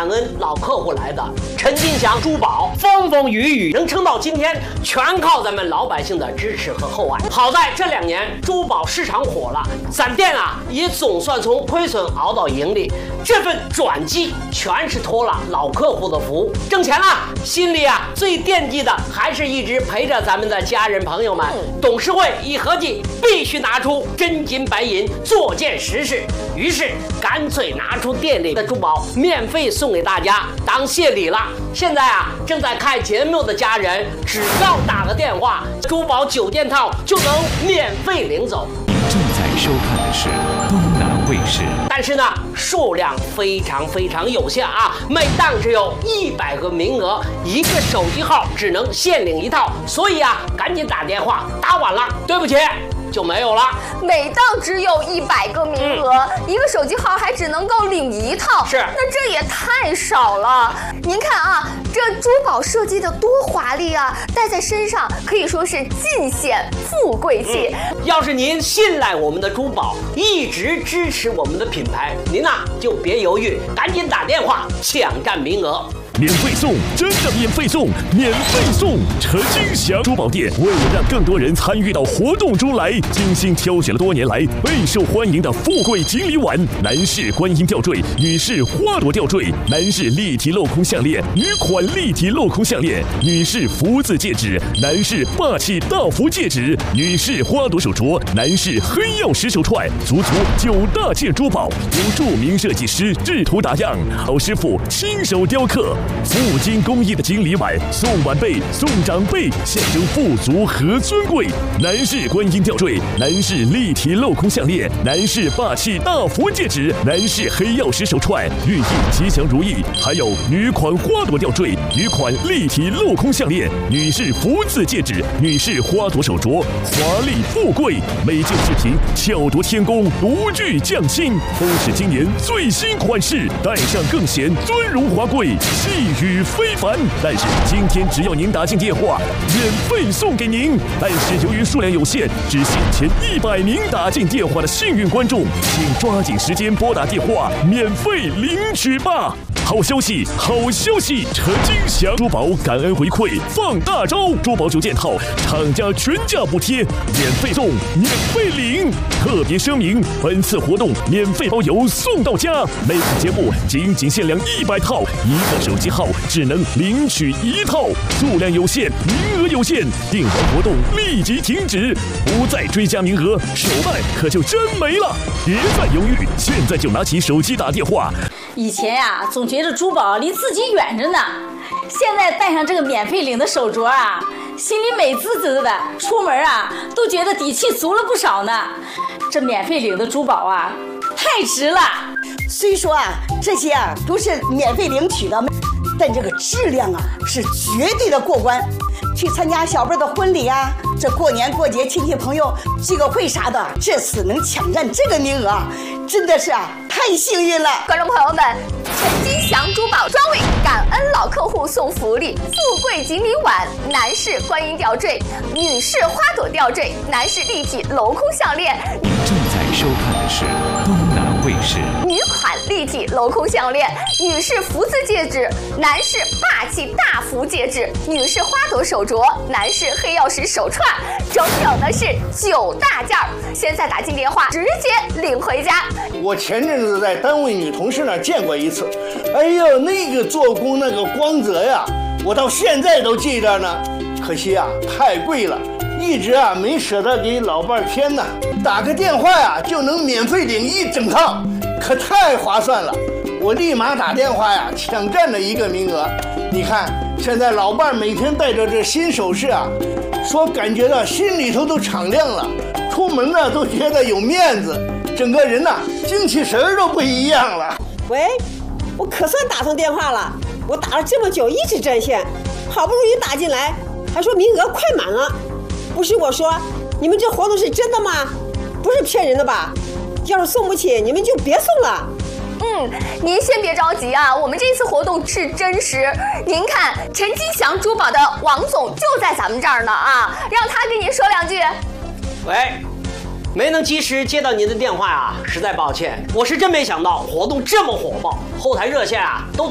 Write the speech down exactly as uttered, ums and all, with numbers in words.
感恩老客户来的。陈金祥珠宝风风雨雨能撑到今天，全靠咱们老百姓的支持和厚爱。好在这两年珠宝市场火了，咱店啊也总算从亏损熬到盈利。这份转机全是托了老客户的福，挣钱了，心里啊最惦记的还是一直陪着咱们的家人朋友们。董事会一合计，必须拿出真金白银做件实事，于是干脆拿出店里的珠宝免费送给大家当谢礼了。现在啊，正在看节目的家人，只要打个电话，珠宝九件套就能免费领走。 正在收看的是东南卫视， 但是呢，数量非常非常有限啊，每档只有一百个名额，一个手机号只能限领一套，所以啊，赶紧打电话，打晚了，对不起，就没有了。 每档只有一百个名额，嗯、一个手机号还只能够领一套， 是， 那这也太少了。您看啊，这珠宝设计的多华丽啊，戴在身上可以说是尽显富贵气。 嗯、要是您信赖我们的珠宝，一直支持我们的品牌，您呐、啊、就别犹豫，赶紧打电话抢占名额。 免费送，真的免费送，免费送！陈金祥珠宝店为了让更多人参与到活动中来，精心挑选了多年来备受欢迎的富贵锦鲤碗、男士观音吊坠、女士花朵吊坠、男士立体镂空项链、女款立体镂空项链、女士福字戒指、男士霸气大福戒指、女士花朵手镯、男士黑曜石手串，足足九大件珠宝，由著名设计师制图打样，好师傅亲手雕刻。富金工艺的锦鲤碗，送晚辈送长辈，象征富足和尊贵。男士观音吊坠，男士立体镂空项链，男士霸气大福戒指，男士黑曜石手串，寓意吉祥如意。还有女款花朵吊坠，女款立体镂空项链，女士福字戒指，女士花朵手镯，华丽富贵。每件饰品巧夺天工，独具匠心，都是今年最新款式，戴上更显尊荣华贵。气宇非凡，但是今天只要您打进电话，免费送给您。但是由于数量有限，只限前一百名打进电话的幸运观众，请抓紧时间拨打电话，免费领取吧。好消息，好消息！陈金祥珠宝感恩回馈放大招，珠宝九件套，厂家全价补贴，免费送，免费领。特别声明，本次活动免费包邮送到家，每次节目仅仅限量一百套，一个手机号只能领取一套，数量有限，名额有限，订完活动立即停止，不再追加名额，手办可就真没了。别再犹豫，现在就拿起手机打电话。 以前呀、啊，总觉得珠宝离自己远着呢，现在戴上这个免费领的手镯啊，心里美滋滋的，出门啊都觉得底气足了不少呢。这免费领的珠宝啊，太值了。 虽说啊，这些啊都是免费领取的，但这个质量啊是绝对的过关。去参加小辈的婚礼啊，这过年过节亲戚朋友聚个会啥的，这次能抢占这个名额啊，真的是啊太幸运了。 观众朋友们，陈金祥珠宝专为感恩老客户送福利：富贵锦鲤碗、男士观音吊坠、女士花朵吊坠、男士立体镂空项链。 正在收看的是东南卫视。 女款立体镂空项链、女士福字戒指、男士霸气大福戒指、女士花朵手镯、男士黑曜石手串，整整的是九大件儿。现在打进电话，直接领回家。 我前阵子在单位女同事那儿见过一次，哎呦，那个做工那个光泽呀，我到现在都记着呢。可惜啊，太贵了，一直啊没舍得给老伴添呢。打个电话呀、啊，就能免费领一整套，可太划算了。我立马打电话呀，抢占了一个名额。你看，现在老伴每天带着这新首饰啊，说感觉到心里头都敞亮了，出门呢都觉得有面子，整个人呐精气神儿都不一样了。 喂，我可算打通电话了，我打了这么久一直占线，好不容易打进来，还说名额快满了。不是我说，你们这活动是真的吗？不是骗人的吧？要是送不起，你们就别送了。 嗯，您先别着急啊，我们这次活动是真实。您看，陈金祥珠宝的王总就在咱们这儿呢啊，让他跟您说两句。 喂，没能及时接到您的电话啊，实在抱歉。我是真没想到活动这么火爆，后台热线啊都